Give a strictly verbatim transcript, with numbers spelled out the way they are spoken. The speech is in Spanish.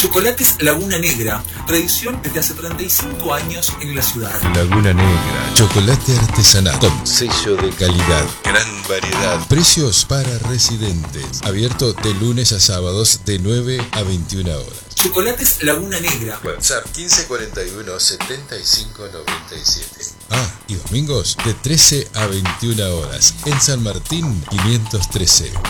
Chocolates Laguna Negra, tradición desde hace treinta y cinco años en la ciudad. Laguna Negra, chocolate artesanal con sello de calidad, gran variedad, precios para residentes, abierto de lunes a sábados de nueve a veintiuna horas. Chocolates Laguna Negra. WhatsApp quince cuarenta y uno setenta y cinco noventa y siete. Ah, y domingos de trece a veintiuna horas en San Martín quinientos trece.